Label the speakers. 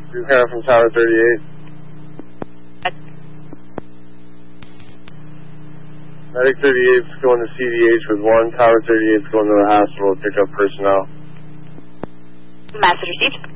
Speaker 1: Buchanan from Tower 38. Medic 38 is going to CDH with 1. Tower 38 is going to the hospital to pick up personnel.
Speaker 2: Message received.